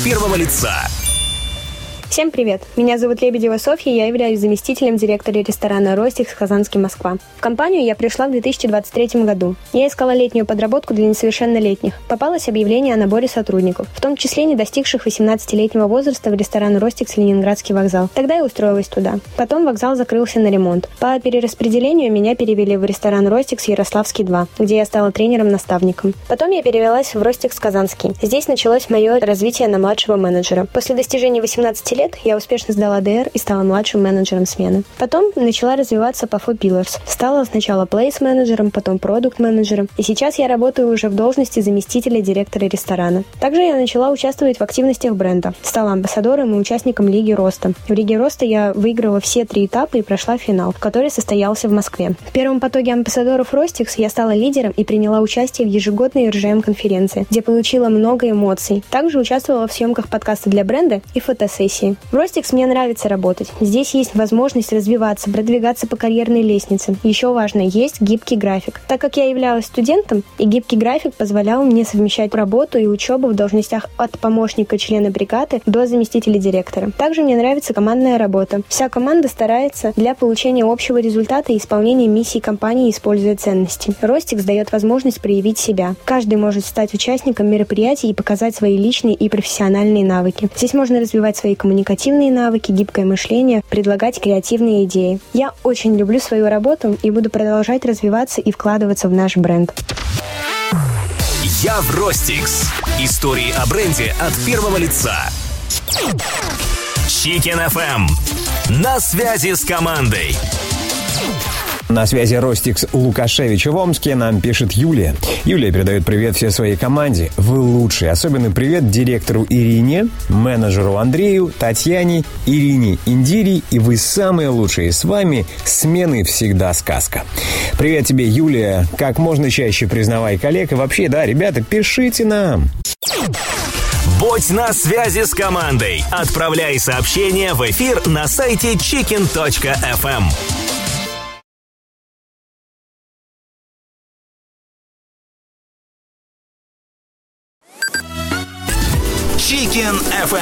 первого лица. Всем привет! Меня зовут Лебедева Софья, я являюсь заместителем директора ресторана «Ростикс» Казанский, Москва. В компанию я пришла в 2023 году. Я искала летнюю подработку для несовершеннолетних. Попалось объявление о наборе сотрудников, в том числе не достигших 18-летнего возраста, в ресторан «Ростикс» Ленинградский вокзал. Тогда я устроилась туда. Потом вокзал закрылся на ремонт. По перераспределению меня перевели в ресторан «Ростикс» Ярославский 2, где я стала тренером-наставником. Потом я перевелась в «Ростикс» Казанский. Здесь началось мое развитие на младшего менеджера. После достижения 18 лет я успешно сдала ДР и стала младшим менеджером смены. Потом начала развиваться по Four Pillars. Стала сначала плейс-менеджером, потом продукт-менеджером. И сейчас я работаю уже в должности заместителя директора ресторана. Также я начала участвовать в активностях бренда. Стала амбассадором и участником Лиги Роста. В Лиге Роста я выиграла все 3 этапа и прошла финал, который состоялся в Москве. В первом потоке амбассадоров Ростикс я стала лидером и приняла участие в ежегодной РЖМ-конференции, где получила много эмоций. Также участвовала в съемках подкаста для бренда и фотосессии. В Ростикс мне нравится работать. Здесь есть возможность развиваться, продвигаться по карьерной лестнице. Еще важно, есть гибкий график. Так как я являлась студентом, и гибкий график позволял мне совмещать работу и учебу в должностях от помощника члена бригады до заместителя директора. Также мне нравится командная работа. Вся команда старается для получения общего результата и исполнения миссии компании, используя ценности. Ростикс дает возможность проявить себя. Каждый может стать участником мероприятий и показать свои личные и профессиональные навыки. Здесь можно развивать свои коммуникативные навыки, гибкое мышление, предлагать креативные идеи. Я очень люблю свою работу и буду продолжать развиваться и вкладываться в наш бренд. Я в Ростикс. Истории о бренде от первого лица. Chicken FM. На связи с командой. На связи Ростикс Лукашевич в Омске, нам пишет Юлия. Юлия передает привет всей своей команде. Вы лучшие. Особенный привет директору Ирине, менеджеру Андрею, Татьяне, Ирине, Индире. И вы самые лучшие. С вами смены всегда сказка. Привет тебе, Юлия. Как можно чаще признавай коллег. И вообще, да, ребята, пишите нам. Будь на связи с командой. Отправляй сообщения в эфир на сайте chicken.fm. Chicken FM.